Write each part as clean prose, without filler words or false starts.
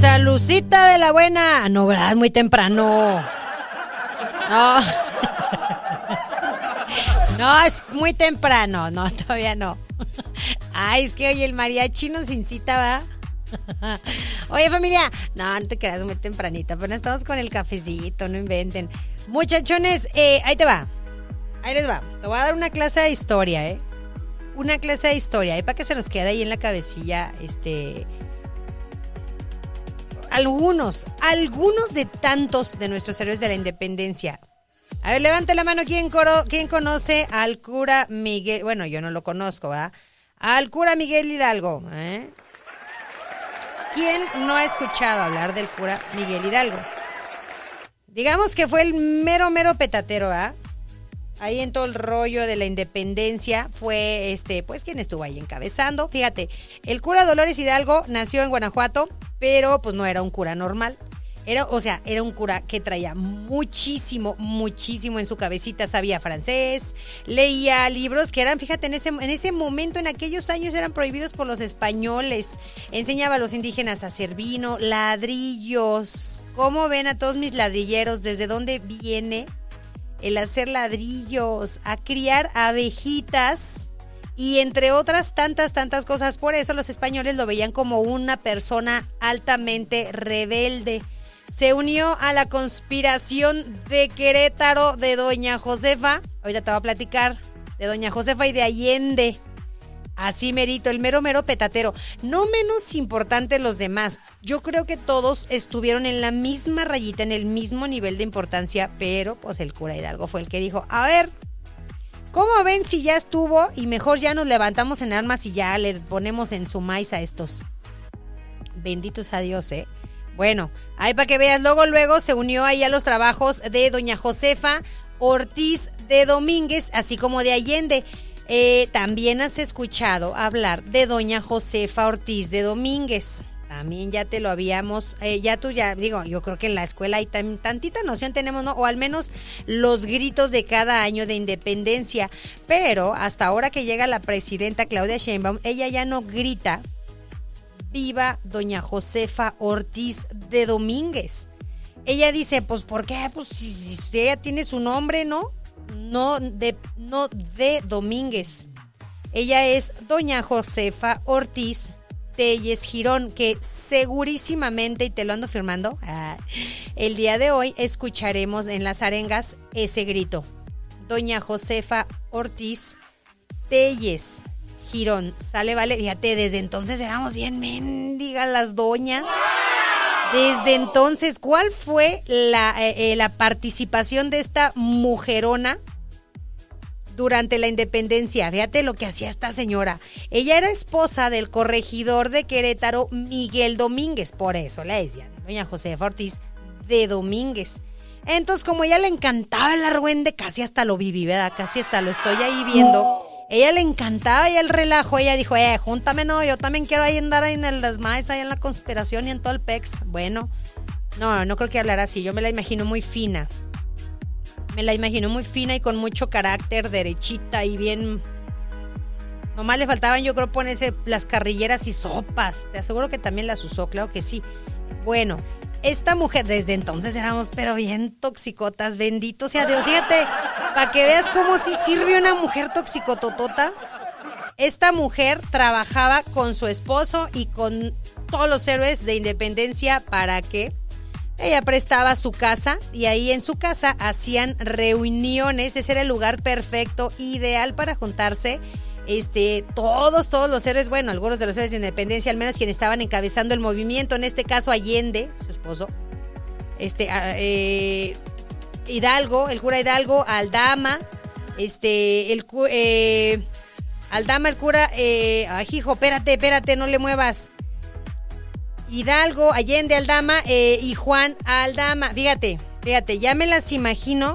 Salucita de la buena. No, ¿verdad? Muy temprano. No. No, es muy temprano. No, todavía no. Ay, es que oye, el mariachi nos incita, ¿va? Oye, familia. No, no te creas, muy tempranito. Apenas estamos con el cafecito, no inventen. Muchachones, ahí te va. Ahí les va. Te voy a dar una clase de historia, ¿eh? Una clase de historia, para que se nos quede ahí en la cabecilla, algunos de tantos de nuestros héroes de la independencia. A ver, levante la mano, ¿quién conoce al cura Miguel? Bueno, yo no lo conozco, ¿verdad? Al cura Miguel Hidalgo, ¿eh? ¿Quién no ha escuchado hablar del cura Miguel Hidalgo? Digamos que fue el mero petatero, ¿verdad? Ahí en todo el rollo de la independencia fue pues quien estuvo ahí encabezando. Fíjate, el cura Dolores Hidalgo nació en Guanajuato, pero pues no era un cura normal. Era un cura que traía muchísimo en su cabecita. Sabía francés, leía libros que eran, fíjate, en ese momento, en aquellos años, eran prohibidos por los españoles. Enseñaba a los indígenas a hacer vino, ladrillos. ¿Cómo ven a todos mis ladrilleros? ¿Desde dónde viene el hacer ladrillos? A criar abejitas y entre otras tantas cosas. Por eso los españoles lo veían como una persona altamente rebelde. Se unió a la conspiración de Querétaro de doña Josefa. Ahorita te voy a platicar de doña Josefa y de Allende. Así merito, el mero petatero. No menos importante los demás. Yo creo que todos estuvieron en la misma rayita, en el mismo nivel de importancia, pero pues el cura Hidalgo fue el que dijo, a ver, ¿cómo ven si ya estuvo y mejor ya nos levantamos en armas y ya le ponemos en su maíz a estos? Benditos a Dios, ¿eh? Bueno, ahí para que veas, luego se unió ahí a los trabajos de doña Josefa Ortiz de Domínguez, así como de Allende. También has escuchado hablar de doña Josefa Ortiz de Domínguez. También ya te lo habíamos, yo creo que en la escuela hay tantita noción tenemos, ¿no? O al menos los gritos de cada año de independencia. Pero hasta ahora que llega la presidenta Claudia Sheinbaum, ella ya no grita viva doña Josefa Ortiz de Domínguez. Ella dice, pues, ¿por qué? Pues si ella tiene su nombre, ¿no? No de Domínguez. Ella es doña Josefa Ortiz Telles Girón, que segurísimamente, y te lo ando firmando, el día de hoy escucharemos en las arengas ese grito. Doña Josefa Ortiz Telles Girón. Sale, vale, fíjate, desde entonces éramos bien mendigas las doñas. Desde entonces, ¿cuál fue la participación de esta mujerona durante la independencia? Fíjate lo que hacía esta señora. Ella era esposa del corregidor de Querétaro, Miguel Domínguez. Por eso le decían doña Josefa Ortiz de Domínguez. Entonces, como ella le encantaba el argüende, casi hasta lo viví, ¿verdad? Casi hasta lo estoy ahí viendo. Ella le encantaba y el relajo. Ella dijo, júntame, no, yo también quiero ahí andar ahí en las maes, ahí en la conspiración y en todo el pex. Bueno, no creo que hablara así. Yo me la imagino muy fina. Me la imagino muy fina y con mucho carácter, derechita y bien. Nomás le faltaban, yo creo, ponerse las carrilleras y sopas. Te aseguro que también las usó, claro que sí. Bueno, esta mujer, desde entonces éramos pero bien toxicotas, bendito sea Dios. Fíjate, para que veas cómo sí sirve una mujer toxicototota. Esta mujer trabajaba con su esposo y con todos los héroes de independencia para que ella prestaba su casa y ahí en su casa hacían reuniones. Ese era el lugar perfecto, ideal para juntarse. Todos los héroes, bueno, algunos de los héroes de independencia, al menos quienes estaban encabezando el movimiento, en este caso Allende, su esposo, Hidalgo, el cura Hidalgo, Aldama, Aldama, el cura, hijo, espérate, no le muevas. Hidalgo, Allende, Aldama, y Juan Aldama. Fíjate, ya me los imagino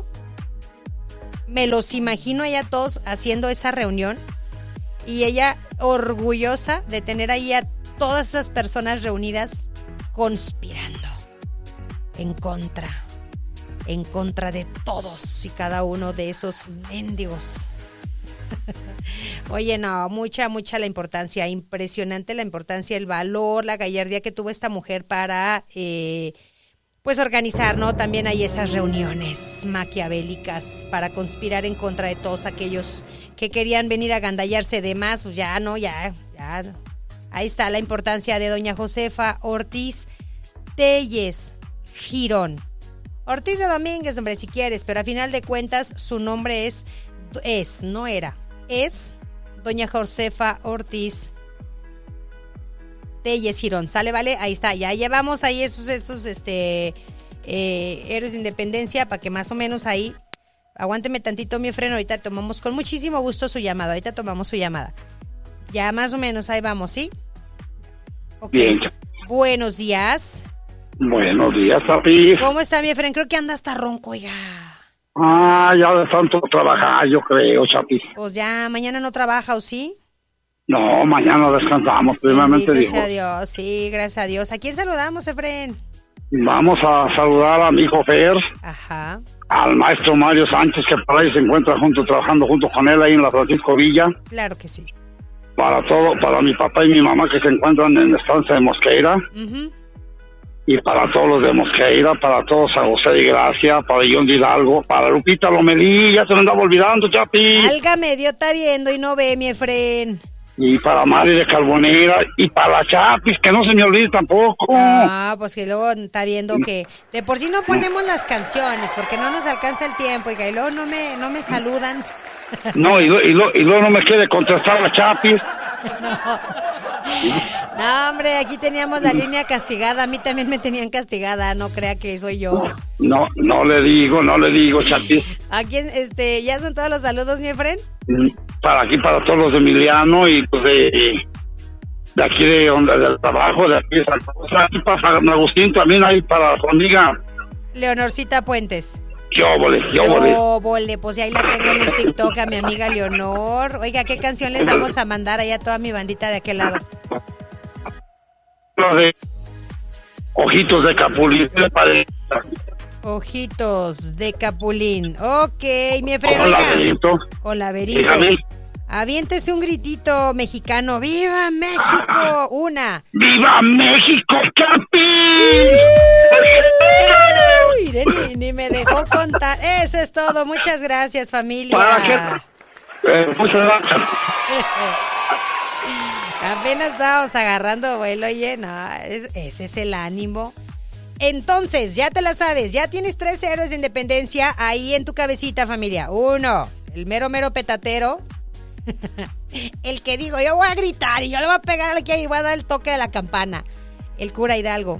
allá todos haciendo esa reunión. Y ella orgullosa de tener ahí a todas esas personas reunidas conspirando en contra de todos y cada uno de esos mendigos Oye, no, mucha la importancia, impresionante la importancia, el valor, la gallardía que tuvo esta mujer para, pues, organizar, ¿no? También hay esas reuniones maquiavélicas para conspirar en contra de todos aquellos que querían venir a agandallarse de más, pues ya, ¿no? Ya. Ahí está la importancia de doña Josefa Ortiz Telles Girón. Ortiz de Domínguez, hombre, si quieres, pero a final de cuentas su nombre es doña Josefa Ortiz Telles Girón. ¿Sale, vale? Ahí está, ya llevamos ahí esos héroes de independencia para que más o menos ahí, aguánteme tantito mi freno, ahorita tomamos con muchísimo gusto su llamada, ahorita tomamos su llamada. Ya más o menos ahí vamos, ¿sí? Okay. Bien. Buenos días. Buenos días, papi. ¿Cómo está mi Efraín? Creo que anda hasta ronco, oiga. Ya de tanto trabajar, yo creo, Chapi. Pues ya, mañana no trabaja, ¿o sí? No, mañana descansamos, primeramente Bendito dijo. sea Dios, sí, gracias a Dios. ¿A quién saludamos, Efraín? Vamos a saludar a mi hijo Fer, Ajá. al maestro Mario Sánchez, que por ahí se encuentra trabajando junto con él ahí en la Francisco Villa. Claro que sí. Para mi papá y mi mamá que se encuentran en la estancia de Mosqueira. Uh-huh. Y para todos los de Mosqueira, para todos a José de Gracia, para John de Hidalgo, para Lupita Lomelí, ya se me andaba olvidando, Chapi. Álgame, Dios está viendo y no ve, mi Efraín. Y para Mari de Carbonera, y para Chapis, que no se me olvide tampoco. Pues que luego está viendo que de por sí no ponemos las canciones, porque no nos alcanza el tiempo, y luego no me saludan. No, y luego no me quiere contestar a Chapis. No, hombre, aquí teníamos la línea castigada, a mí también me tenían castigada, no crea que soy yo. No le digo, Chapis. ¿A quién, ya son todos los saludos, mi Efraín? Para todos los de Emiliano y pues de aquí del trabajo, de aquí de Santa Rosa, aquí para San Agustín también, ahí para su amiga Leonorcita Puentes. Yo volé. Pues ahí la tengo en el TikTok a mi amiga Leonor. Oiga, ¿qué canción les vamos a mandar allá a toda mi bandita de aquel lado? La de Ojitos de Capulín, ¿qué le parece? Ojitos de Capulín. Ok, mi Efraín, Con laberinto. Con laberinto. Dígame. Aviéntese un gritito mexicano. ¡Viva México! Una. ¡Viva México, Chapi! Uy, ni me dejó contar. Eso es todo. Muchas gracias, familia. Muchas gracias. Apenas estábamos agarrando vuelo, oye, no, ese es el ánimo. Entonces, ya te la sabes, ya tienes 3 héroes de independencia ahí en tu cabecita, familia. 1, el mero petatero. El que digo, yo voy a gritar y yo le voy a pegar al que ahí voy a dar el toque de la campana. El cura Hidalgo.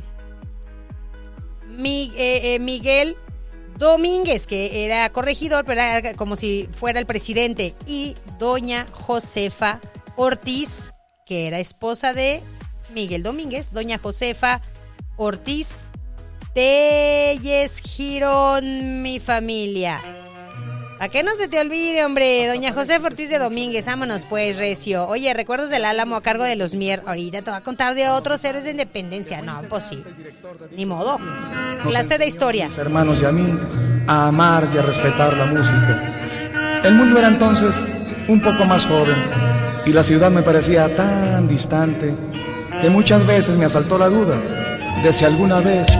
Miguel Domínguez, que era corregidor, pero era como si fuera el presidente. Y doña Josefa Ortiz, que era esposa de Miguel Domínguez, doña Josefa Ortiz Telles Girón, mi familia. ¿A qué no se te olvide, hombre? Doña Josefa Ortiz de Domínguez, vámonos pues, recio. Oye, ¿recuerdos del Álamo a cargo de los Mier? Ahorita te voy a contar de otros héroes de independencia. No, pues sí. Ni modo. Clase de historia. Mis hermanos y a mí, a amar y a respetar la música. El mundo era entonces un poco más joven y la ciudad me parecía tan distante que muchas veces me asaltó la duda de si alguna vez